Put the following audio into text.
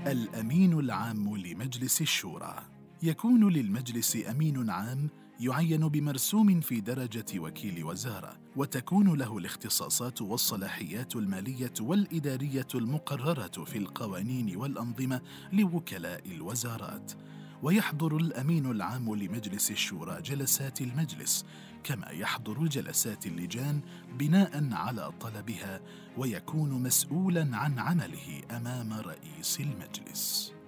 الأمين العام لمجلس الشورى. يكون للمجلس أمين عام يعين بمرسوم في درجة وكيل وزارة، وتكون له الاختصاصات والصلاحيات المالية والإدارية المقررة في القوانين والأنظمة لوكلاء الوزارات. ويحضر الأمين العام لمجلس الشورى جلسات المجلس كما يحضر جلسات اللجان بناء على طلبها، ويكون مسؤولاً عن عمله أمام رئيس المجلس.